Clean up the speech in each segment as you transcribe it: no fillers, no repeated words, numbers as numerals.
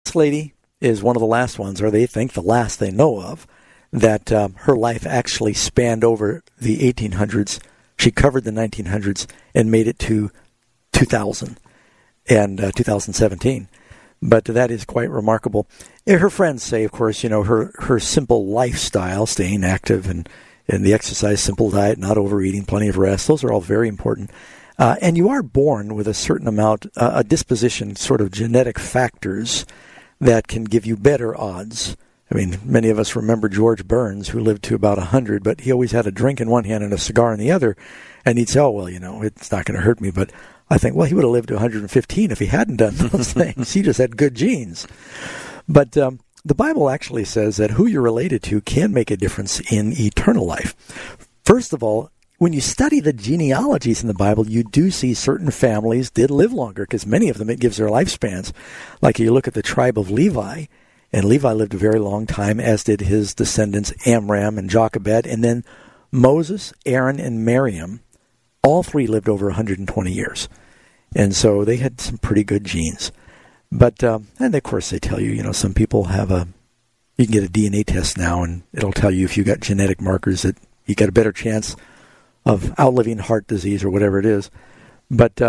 This lady is one of the last ones, or they think the last they know of, that her life actually spanned over the 1800s. She covered the 1900s and made it to 2000 and 2017. But that is quite remarkable. Her friends say, of course, her simple lifestyle, staying active and the exercise, simple diet, not overeating, plenty of rest, those are all very important. And you are born with a certain amount, a disposition, sort of genetic factors that can give you better odds. I mean, many of us remember George Burns, who lived to about 100, but he always had a drink in one hand and a cigar in the other. And he'd say, oh, well, it's not going to hurt me. But I think, well, he would have lived to 115 if he hadn't done those things. He just had good genes. But the Bible actually says that who you're related to can make a difference in eternal life. First of all, when you study the genealogies in the Bible, you do see certain families did live longer, because many of them, it gives their lifespans. Like you look at the tribe of Levi, and Levi lived a very long time, as did his descendants Amram and Jochebed, and then Moses, Aaron, and Miriam. All three lived over 120 years. And so they had some pretty good genes. But, and of course they tell you, some people you can get a DNA test now, and it'll tell you if you got genetic markers that you got a better chance of outliving heart disease or whatever it is. But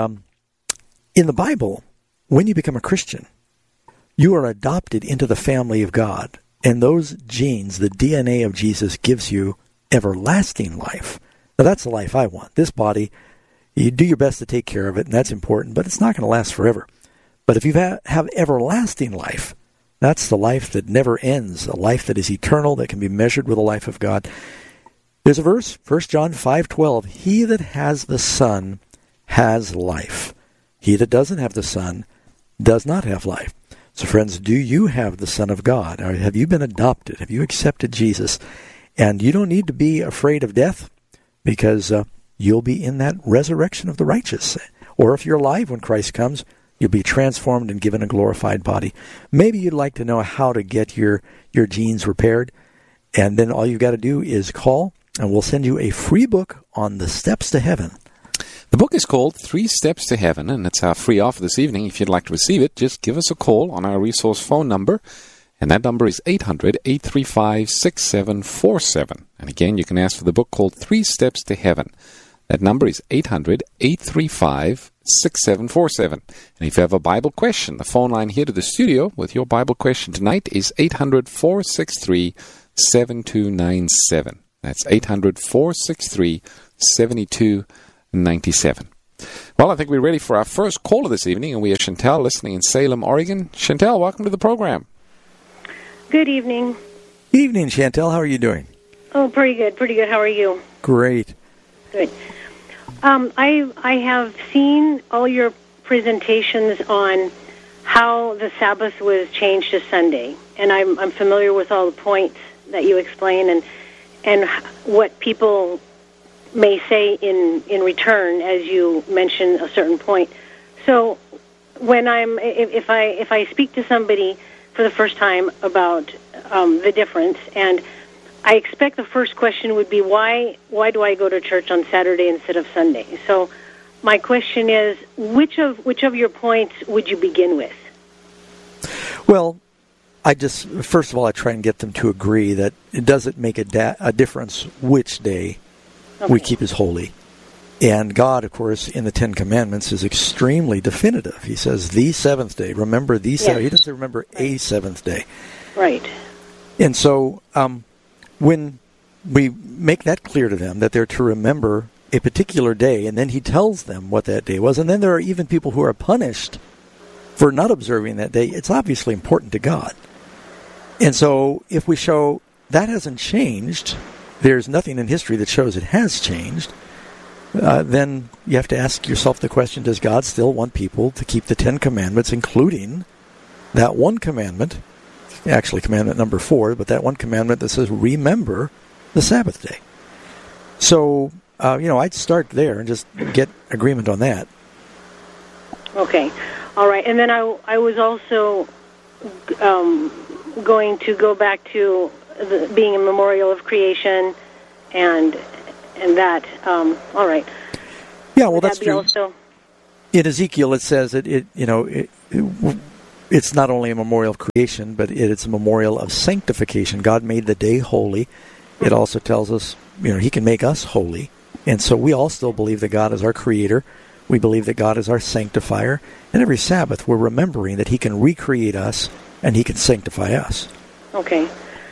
in the Bible, when you become a Christian, you are adopted into the family of God. And those genes, the DNA of Jesus, gives you everlasting life. Now, that's the life I want. This body, you do your best to take care of it, and that's important, but it's not going to last forever. But if you have everlasting life, that's the life that never ends, a life that is eternal, that can be measured with the life of God. There's a verse, 1 John 5:12, he that has the Son has life. He that doesn't have the Son does not have life. So friends, do you have the Son of God? Or have you been adopted? Have you accepted Jesus? And you don't need to be afraid of death, because you'll be in that resurrection of the righteous. Or if you're alive when Christ comes, you'll be transformed and given a glorified body. Maybe you'd like to know how to get your genes repaired, and then all you've got to do is call, and we'll send you a free book on the steps to heaven. The book is called 3 Steps to Heaven, and it's our free offer this evening. If you'd like to receive it, just give us a call on our resource phone number, and that number is 800-835-6747. And again, you can ask for the book called 3 Steps to Heaven. That number is 800-835-6747. And if you have a Bible question, the phone line here to the studio with your Bible question tonight is 800-463-7297. That's 800-463-7297. Well, I think we're ready for our first caller this evening, and we have Chantel listening in Salem, Oregon. Chantel, welcome to the program. Good evening. Evening, Chantel. How are you doing? Oh, pretty good. How are you? Great. Good. I have seen all your presentations on how the Sabbath was changed to Sunday, and I'm familiar with all the points that you explain and what people may say in return as you mention a certain point. So when if I speak to somebody for the first time about the difference, and I expect the first question would be, why do I go to church on Saturday instead of Sunday? So my question is, which of your points would you begin with? Well, first of all, I try and get them to agree that it doesn't make a difference which day we keep as holy. And God, of course, in the Ten Commandments is extremely definitive. He says, the seventh day. Remember the seventh. He doesn't say remember a seventh day. Right. And so when we make that clear to them, that they're to remember a particular day, and then he tells them what that day was, and then there are even people who are punished for not observing that day, it's obviously important to God. And so if we show that hasn't changed, there's nothing in history that shows it has changed, then you have to ask yourself the question, does God still want people to keep the Ten Commandments, including that one commandment, actually commandment number 4, but that one commandment that says, remember the Sabbath day. So, I'd start there and just get agreement on that. Okay. All right. And then I was also going to go back to being a memorial of creation and that. All right. Yeah, well, that's true. Also... In Ezekiel, it says it's not only a memorial of creation, but it's a memorial of sanctification. God made the day holy. It also tells us, He can make us holy. And so we all still believe that God is our creator. We believe that God is our sanctifier. And every Sabbath we're remembering that He can recreate us and He can sanctify us. Okay.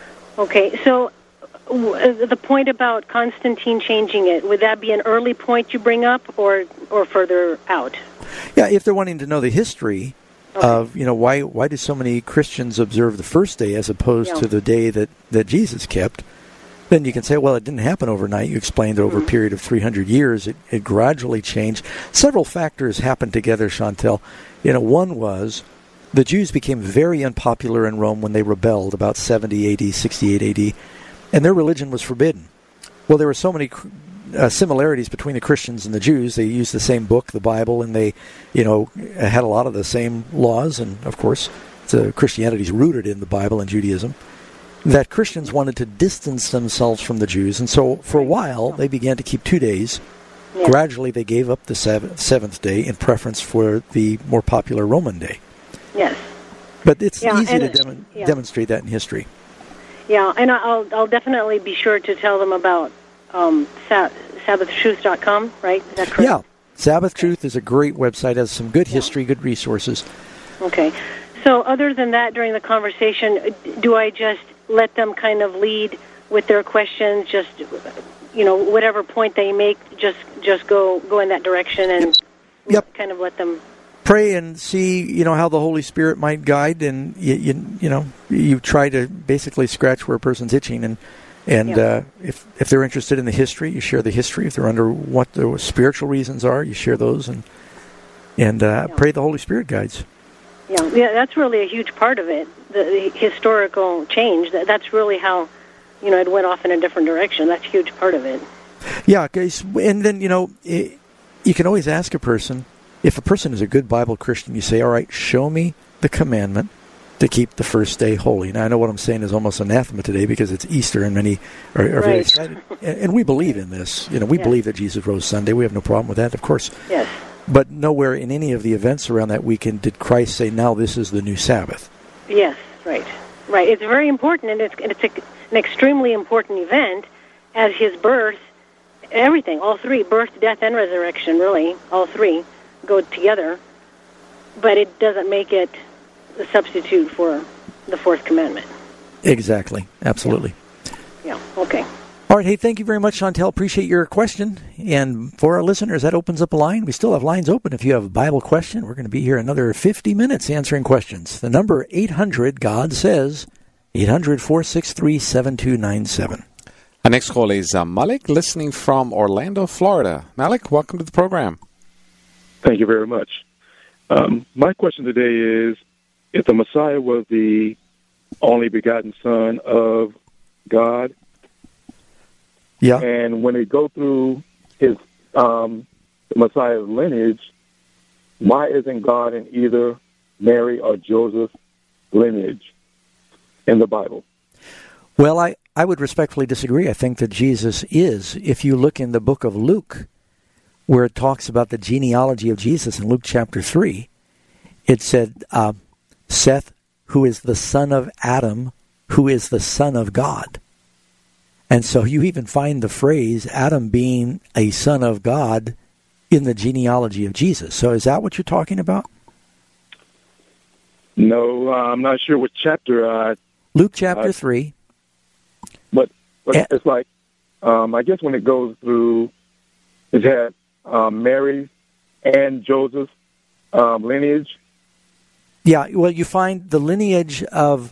So the point about Constantine changing it, would that be an early point you bring up or further out? Yeah, if they're wanting to know the history of, why do so many Christians observe the first day as opposed to the day that Jesus kept, then you can say, well, it didn't happen overnight. You explained that over a period of 300 years, it gradually changed. Several factors happened together, Chantel. One was the Jews became very unpopular in Rome when they rebelled about 70 AD, 68 AD, and their religion was forbidden. Well, there were so many similarities between the Christians and the Jews. They used the same book, the Bible, and they, had a lot of the same laws. And, of course, Christianity is rooted in the Bible and Judaism. That Christians wanted to distance themselves from the Jews. And so, for a while, they began to keep 2 days. Yeah. Gradually, they gave up the seventh day in preference for the more popular Roman day. Yes. But it's easy to demonstrate that in history. Yeah, and I'll definitely be sure to tell them about SabbathTruth.com, right? Is that correct? Yeah. Sabbath Truth is a great website, has some good history, good resources. Okay. So other than that, during the conversation, do I just let them kind of lead with their questions, just, whatever point they make, just go in that direction and kind of let them pray and see, how the Holy Spirit might guide, and you try to basically scratch where a person's itching, and if they're interested in the history, you share the history. If they're under what the spiritual reasons are, you share those, and pray the Holy Spirit guides. Yeah, that's really a huge part of it. The historical change. That's really how, it went off in a different direction. That's a huge part of it. Yeah, and then you can always ask a person. If a person is a good Bible Christian, you say, all right, show me the commandment to keep the first day holy. Now, I know what I'm saying is almost anathema today because it's Easter and many are very excited. And we believe in this. We believe that Jesus rose Sunday. We have no problem with that, of course. Yes. But nowhere in any of the events around that weekend did Christ say, now this is the new Sabbath. Yes, right. It's very important, and it's an extremely important event as His birth, everything, all three, birth, death, and resurrection, really, all three go together, but it doesn't make it a substitute for the fourth commandment. Exactly. Absolutely. Yeah. Okay. All right. Hey, thank you very much, Chantel. Appreciate your question. And for our listeners, that opens up a line. We still have lines open. If you have a Bible question, we're going to be here another 50 minutes answering questions. The number 800 God says 800-463-7297. Our next call is Malik, listening from Orlando, Florida. Malik, welcome to the program. Thank you very much. My question today is, if the Messiah was the only begotten Son of God, and when they go through his the Messiah's lineage, why isn't God in either Mary or Joseph's lineage in the Bible? Well, I would respectfully disagree. I think that Jesus is. If you look in the book of Luke, where it talks about the genealogy of Jesus in Luke chapter 3, it said, Seth, who is the son of Adam, who is the son of God. And so you even find the phrase Adam being a son of God in the genealogy of Jesus. So is that what you're talking about? No, I'm not sure what chapter. Luke chapter 3. But it's like, I guess when it goes through, it had Mary and Joseph's lineage. Yeah, well, you find the lineage of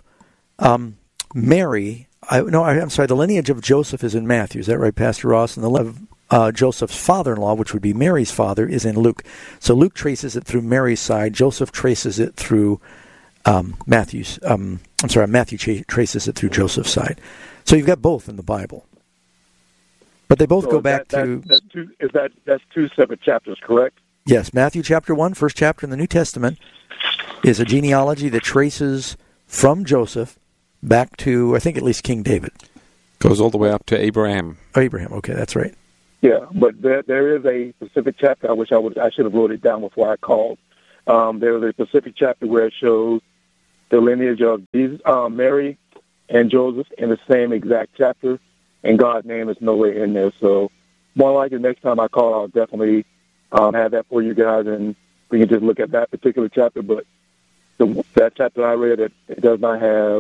Mary. I'm sorry, the lineage of Joseph is in Matthew. Is that right, Pastor Ross? And the lineage of Joseph's father-in-law, which would be Mary's father, is in Luke. So Luke traces it through Mary's side. Joseph traces it through Matthew's. Matthew traces it through Joseph's side. So you've got both in the Bible. But they both go back to... That's two separate chapters, correct? Yes, Matthew chapter 1, first chapter in the New Testament, is a genealogy that traces from Joseph back to, I think, at least King David. Goes all the way up to Abraham. Oh, Abraham, okay, that's right. Yeah, but there is a specific chapter. I wish I should have wrote it down before I called. There is a specific chapter where it shows the lineage of Jesus, Mary and Joseph in the same exact chapter, and God's name is nowhere in there. So more likely next time I call, I'll definitely have that for you guys, and we can just look at that particular chapter. But that chapter I read, it does not have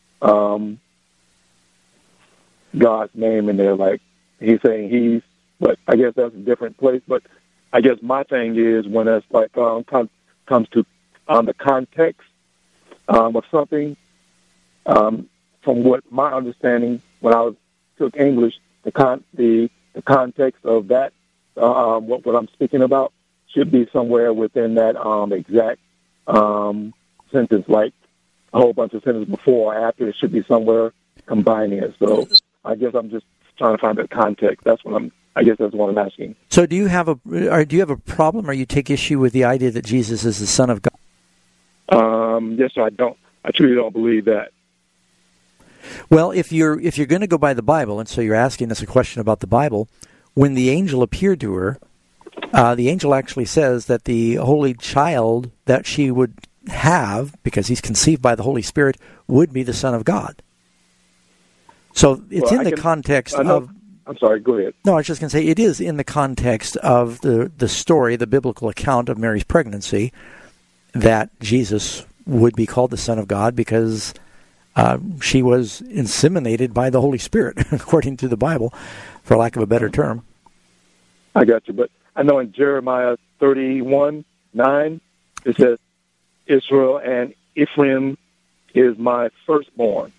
God's name in there. Like he's saying he's, but I guess that's a different place. But I guess my thing is when it's like comes to the context of something, from what my understanding when I took English, the context of that, what I'm speaking about, should be somewhere within that exact sentence, like a whole bunch of sentences before or after. It should be somewhere combining it. So I guess I'm just trying to find the context. I guess that's what I'm asking. So do you have a problem, or you take issue with the idea that Jesus is the Son of God? Yes, I don't. I truly don't believe that. Well, if you're going to go by the Bible, and so you're asking us a question about the Bible, when the angel appeared to her, the angel actually says that the holy child that she would have, because he's conceived by the Holy Spirit, would be the Son of God. So it's in the context of... I'm sorry, go ahead. No, I was just going to say, it is in the context of the story, the biblical account of Mary's pregnancy, that Jesus would be called the Son of God because she was inseminated by the Holy Spirit, according to the Bible, for lack of a better term. I got you, but I know in Jeremiah 31:9, it says, Israel and Ephraim is my firstborn.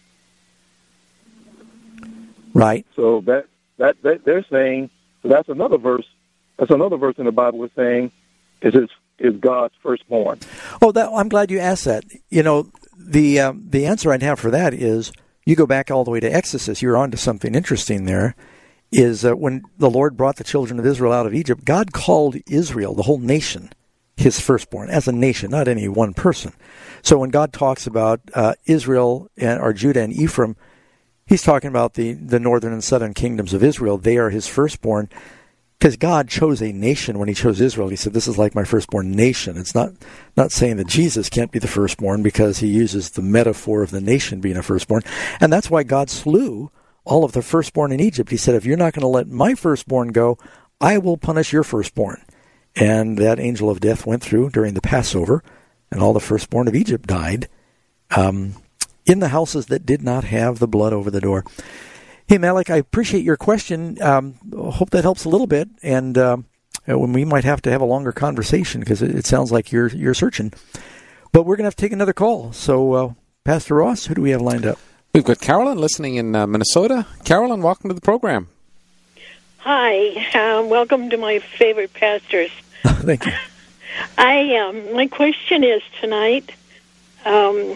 Right. So that they're saying, so that's another verse. That's another verse in the Bible is saying, is God's firstborn. Oh, I'm glad you asked that. You know, the answer I'd have for that is you go back all the way to Exodus. You're on to something interesting there. Is when the Lord brought the children of Israel out of Egypt, God called Israel, the whole nation, his firstborn, as a nation, not any one person. So when God talks about Israel or Judah and Ephraim, he's talking about the northern and southern kingdoms of Israel. They are his firstborn because God chose a nation when he chose Israel. He said, this is like my firstborn nation. It's not saying that Jesus can't be the firstborn because he uses the metaphor of the nation being a firstborn. And that's why God slew all of the firstborn in Egypt. He said, if you're not going to let my firstborn go, I will punish your firstborn. And that angel of death went through during the Passover, and all the firstborn of Egypt died in the houses that did not have the blood over the door. Hey, Malik, I appreciate your question. Hope that helps a little bit, and we might have to have a longer conversation because it sounds like you're searching. But we're going to have to take another call. So, Pastor Ross, who do we have lined up? We've got Carolyn listening in Minnesota. Carolyn, welcome to the program. Hi, welcome to my favorite pastors. Thank you. My question is tonight, how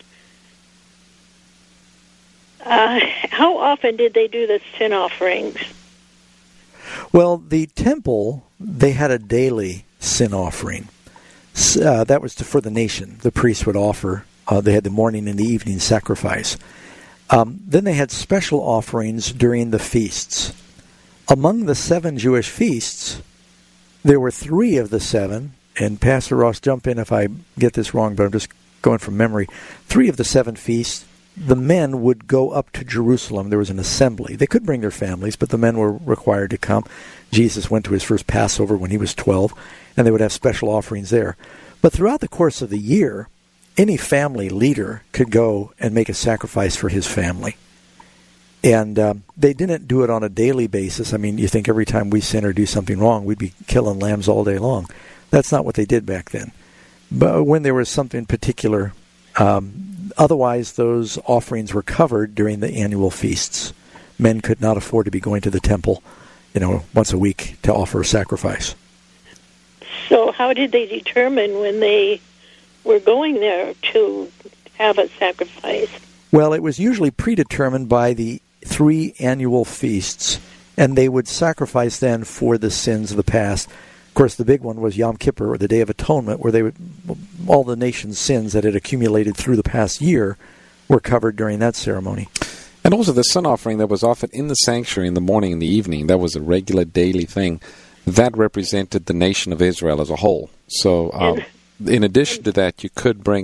often did they do the sin offerings? Well, the temple, they had a daily sin offering. That was for the nation. The priests would offer. They had the morning and the evening sacrifice. Then they had special offerings during the feasts. Among the 7 Jewish feasts, there were 3 of the 7, and Pastor Ross, jump in if I get this wrong, but I'm just going from memory. 3 of the 7 feasts, the men would go up to Jerusalem. There was an assembly. They could bring their families, but the men were required to come. Jesus went to his first Passover when he was 12, and they would have special offerings there. But throughout the course of the year, any family leader could go and make a sacrifice for his family. And they didn't do it on a daily basis. I mean, you think every time we sin or do something wrong, we'd be killing lambs all day long. That's not what they did back then. But when there was something particular, otherwise those offerings were covered during the annual feasts. Men could not afford to be going to the temple, once a week to offer a sacrifice. So how did they determine when they were going there to have a sacrifice? Well, it was usually predetermined by the 3 annual feasts, and they would sacrifice then for the sins of the past. Of course, the big one was Yom Kippur, or the Day of Atonement, where all the nation's sins that had accumulated through the past year were covered during that ceremony. And also the sin offering that was offered in the sanctuary in the morning and the evening, that was a regular daily thing. That represented the nation of Israel as a whole. So in addition to that, you could bring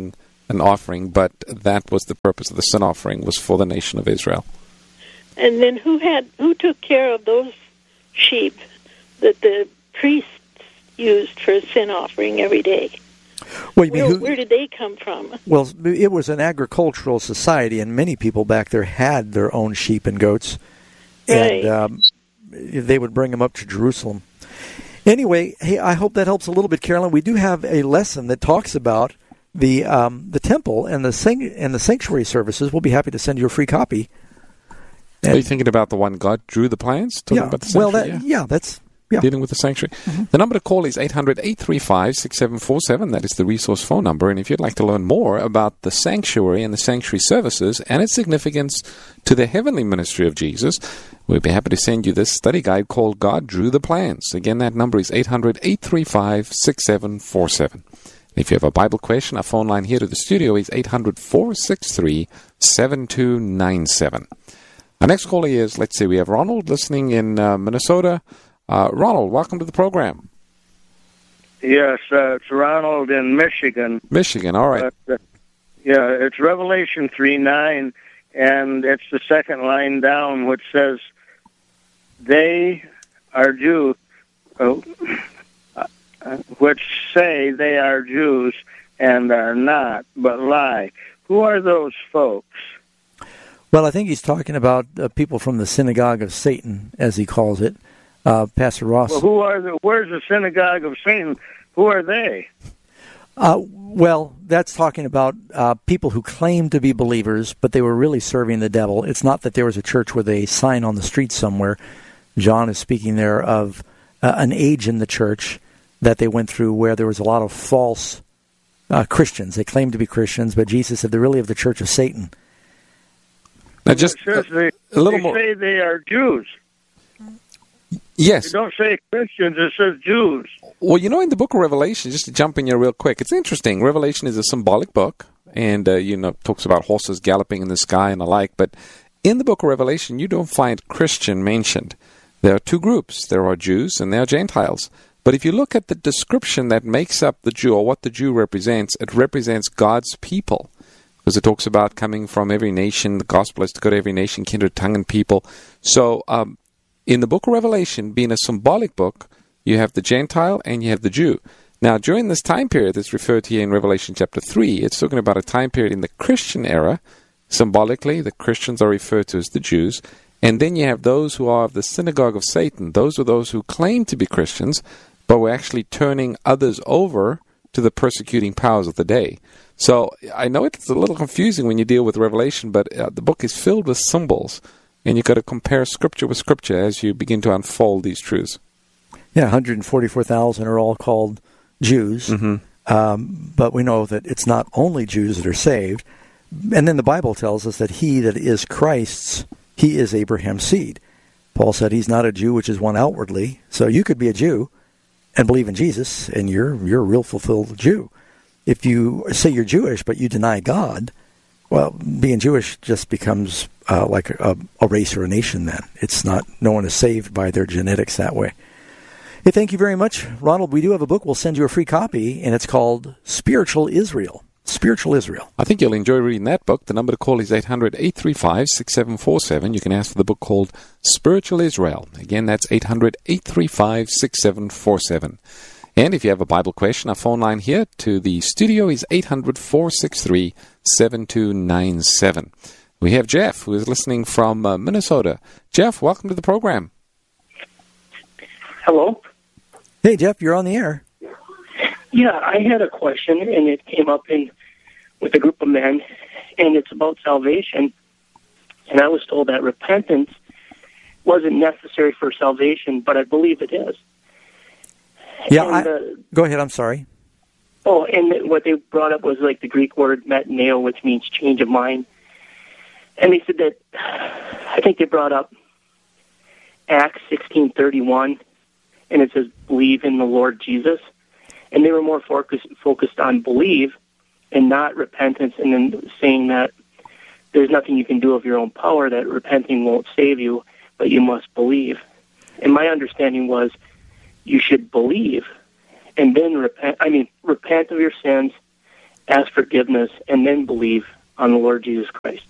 an offering, but that was the purpose of the sin offering, was for the nation of Israel. And then who took care of those sheep that the priests used for a sin offering every day? Well, you mean where did they come from? Well, it was an agricultural society, and many people back there had their own sheep and goats, Right. and they would bring them up to Jerusalem. Anyway, hey, I hope that helps a little bit, Carolyn. We do have a lesson that talks about the temple and the sanctuary services. We'll be happy to send you a free copy. Are you thinking about the one God drew the plans? Talking about the sanctuary? That's dealing with the sanctuary. Mm-hmm. The number to call is 800-835-6747. That is the resource phone number. And if you'd like to learn more about the sanctuary and the sanctuary services and its significance to the heavenly ministry of Jesus, we'd be happy to send you this study guide called God Drew the Plans. Again, that number is 800-835-6747. If you have a Bible question, our phone line here to the studio is 800-463-7297. Our next caller is, let's see, we have Ronald listening in Minnesota. Ronald, welcome to the program. Yes, it's Ronald in Michigan. Michigan, all right. It's Revelation 3:9, and it's the second line down, which says, they are Jews, which say they are Jews and are not, but lie. Who are those folks? Well, I think he's talking about people from the synagogue of Satan, as he calls it. Pastor Ross. Well, where's the synagogue of Satan? Who are they? Well, that's talking about people who claim to be believers, but they were really serving the devil. It's not that there was a church with a sign on the street somewhere. John is speaking there of an age in the church that they went through where there was a lot of false Christians. They claimed to be Christians, but Jesus said they're really of the church of Satan. Now, just they say they are Jews. Yes. It don't say Christians, it says Jews. Well, in the book of Revelation, just to jump in here real quick, it's interesting. Revelation is a symbolic book, and, talks about horses galloping in the sky and the like, but in the book of Revelation, you don't find Christian mentioned. There are two groups. There are Jews and there are Gentiles. But if you look at the description that makes up the Jew, or what the Jew represents, it represents God's people. Because it talks about coming from every nation. The gospel is to go to every nation, kindred, tongue, and people. So, in the book of Revelation, being a symbolic book, you have the Gentile and you have the Jew. Now, during this time period that's referred to here in Revelation chapter 3, it's talking about a time period in the Christian era. Symbolically, the Christians are referred to as the Jews. And then you have those who are of the synagogue of Satan. Those are those who claim to be Christians, but were actually turning others over to the persecuting powers of the day. So I know it's a little confusing when you deal with Revelation, but the book is filled with symbols. And you've got to compare Scripture with Scripture as you begin to unfold these truths. Yeah, 144,000 are all called Jews. Mm-hmm. But we know that it's not only Jews that are saved. And then the Bible tells us that he that is Christ's, he is Abraham's seed. Paul said he's not a Jew, which is one outwardly. So you could be a Jew and believe in Jesus, and you're a real fulfilled Jew. If you say you're Jewish, but you deny God, well, being Jewish just becomes like a race or a nation then. It's not, no one is saved by their genetics that way. Hey, thank you very much, Ronald. We do have a book. We'll send you a free copy, and it's called Spiritual Israel. Spiritual Israel. I think you'll enjoy reading that book. The number to call is 800-835-6747. You can ask for the book called Spiritual Israel. Again, that's 800-835-6747. And if you have a Bible question, our phone line here to the studio is 800-463-7297. We have Jeff, who is listening from Minnesota. Jeff, welcome to the program. Hello. Hey, Jeff, you're on the air. Yeah, I had a question, and it came up with a group of men, and it's about salvation. And I was told that repentance wasn't necessary for salvation, but I believe it is. Yeah, go ahead, I'm sorry. Oh, and what they brought up was like the Greek word metanoia, which means change of mind. And they said that, I think they brought up Acts 16:31, and it says, believe in the Lord Jesus. And they were more focused on believe and not repentance, and then saying that there's nothing you can do of your own power, that repenting won't save you, but you must believe. And my understanding was you should believe and then repent of your sins ask forgiveness, and then believe on the Lord Jesus Christ.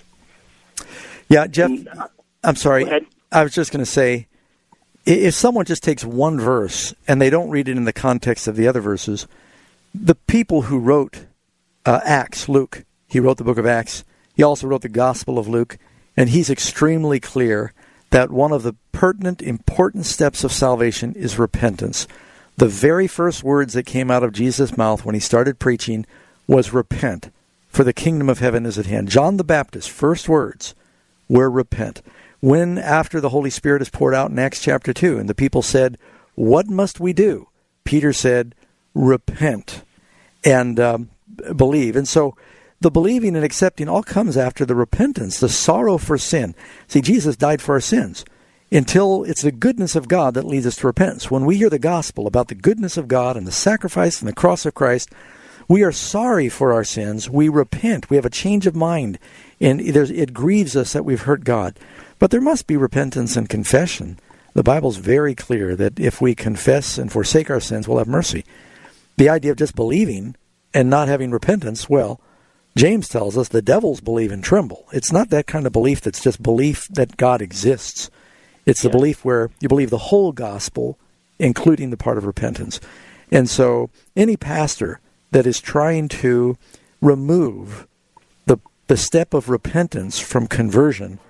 Yeah, Jeff, I'm Go sorry. ahead. I was just going to say, if someone just takes one verse and they don't read it in the context of the other verses, the people who wrote Acts, Luke, he wrote the book of Acts, he also wrote the Gospel of Luke, and he's extremely clear that one of the pertinent, important steps of salvation is repentance. The very first words that came out of Jesus' mouth when he started preaching was repent, for the kingdom of heaven is at hand. John the Baptist's first words were repent. When, after the Holy Spirit is poured out in Acts chapter 2, and the people said, what must we do? Peter said, repent and believe. And so the believing and accepting all comes after the repentance, the sorrow for sin. See, Jesus died for our sins until it's the goodness of God that leads us to repentance. When we hear the gospel about the goodness of God and the sacrifice and the cross of Christ, we are sorry for our sins. We repent. We have a change of mind. And it grieves us that we've hurt God. But there must be repentance and confession. The Bible's very clear that if we confess and forsake our sins, we'll have mercy. The idea of just believing and not having repentance, well, James tells us the devils believe and tremble. It's not that kind of belief that's just belief that God exists. It's the belief where you believe the whole gospel, including the part of repentance. And so any pastor that is trying to remove the step of repentance from conversion,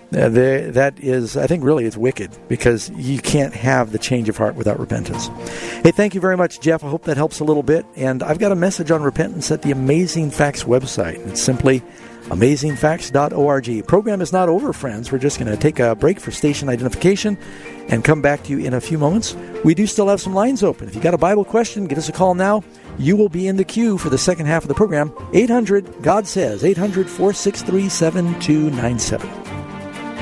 that is, I think, really it's wicked, because you can't have the change of heart without repentance. Hey, thank you very much, Jeff. I hope that helps a little bit. And I've got a message on repentance at the Amazing Facts website. It's simply amazingfacts.org. Program is not over, friends. We're just going to take a break for station identification and come back to you in a few moments. We do still have some lines open. If you got a Bible question, give us a call now. You will be in the queue for the second half of the program. 800-GOD-SAYS, 800-463-7297.